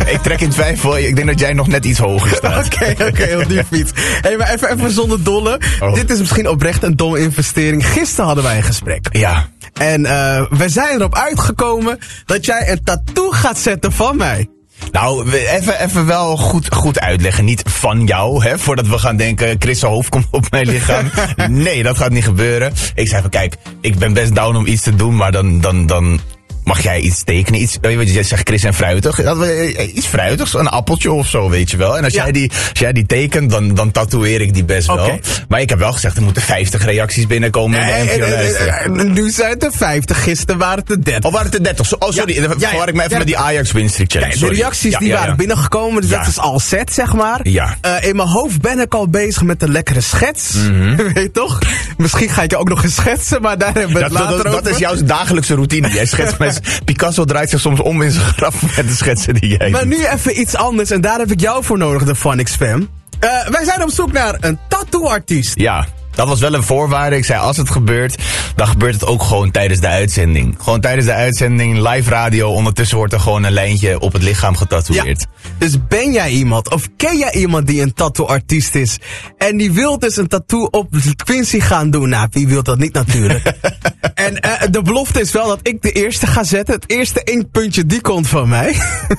Ik trek in twijfel. Ik denk dat jij nog net iets hoger staat. Oké, op die fiets. Hey, maar even zonder dolle. Oh. Dit is misschien oprecht een domme investering. Gisteren hadden wij een gesprek. Ja. En we zijn erop uitgekomen dat jij een tattoo gaat zetten van mij. Nou, even wel goed uitleggen. Niet van jou, hè, voordat we gaan denken, Chris' hoofd komt op mijn lichaam. Nee, dat gaat niet gebeuren. Ik zei van, kijk, ik ben best down om iets te doen, maar dan mag jij iets tekenen? Iets, weet je, jij zegt Chris en fruitig. Iets fruitigs, een appeltje of zo, weet je wel. En als jij die tekent, dan tatoeëer ik die best wel. Maar ik heb wel gezegd, er moeten 50 reacties binnenkomen in de NPO-lijsten. Nu zijn het er 50, gisteren waren het er 30. Of waren het er 30? Oh, sorry, verwar ik me even met die Ajax winstreak challenge. De reacties die waren binnengekomen, dus dat is al set, zeg maar. Ja. In mijn hoofd ben ik al bezig met een lekkere schets. Weet je toch? Misschien ga ik je ook nog eens schetsen, maar daar hebben we het later over. Dat is jouw dagelijkse routine. Jij schetst met Picasso draait zich soms om in zijn graf met de schetsen die jij Maar doet. nu even iets anders en daar heb ik jou voor nodig, de Phonics-fam. Wij zijn op zoek naar een tattoo-artiest. Ja, dat was wel een voorwaarde. Ik zei, als het gebeurt, dan gebeurt het ook gewoon tijdens de uitzending. Gewoon tijdens de uitzending, live radio. Ondertussen wordt er gewoon een lijntje op het lichaam getatoeëerd. Ja. Dus ben jij iemand, of ken jij iemand die een tattoo-artiest is? En die wil dus een tattoo op Quincy gaan doen? Nou, wie wil dat niet natuurlijk? En de belofte is wel dat ik de eerste ga zetten. Het eerste inktpuntje, die komt van mij.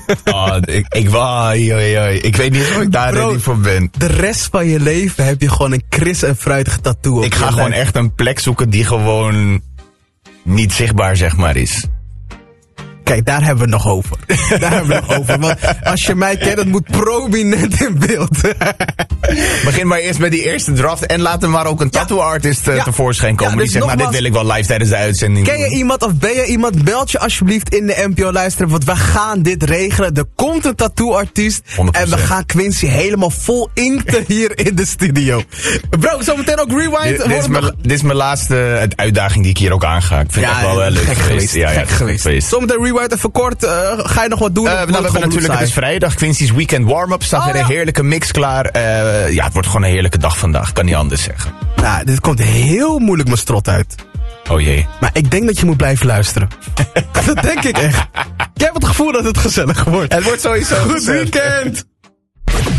Ik weet niet of ik daar ready voor ben. De rest van je leven heb je gewoon een Chris en fruitige tattoo op. Ik ga gewoon echt een plek zoeken die gewoon niet zichtbaar, zeg maar, is. Kijk, daar hebben we het nog over. Want als je mij kent, het moet prominent in beeld. Begin maar eerst met die eerste draft en laat er maar ook een tattoo-artist tevoorschijn komen. Dus die zegt, dit wil ik wel live tijdens de uitzending. Ken je iemand of ben je iemand? Belt je alsjeblieft in de NPO luisteren, want we gaan dit regelen. Er komt een tattoo-artiest 100%. En we gaan Quincy helemaal vol inkten hier in de studio. Bro, zometeen ook rewind. Dit is mijn laatste uitdaging die ik hier ook aanga. Ik vind het echt wel leuk geweest. Gek geweest. Zometeen rewind. Even kort, ga je nog wat doen? We hebben natuurlijk, het is vrijdag, Quincy's Weekend Warm-Up. Staat weer een heerlijke mix klaar. Het wordt gewoon een heerlijke dag vandaag, kan niet anders zeggen. Nou, dit komt heel moeilijk mijn strot uit. Oh jee. Maar ik denk dat je moet blijven luisteren. Dat denk ik echt. Ik heb het gevoel dat het gezellig wordt. Het wordt sowieso Goed weekend!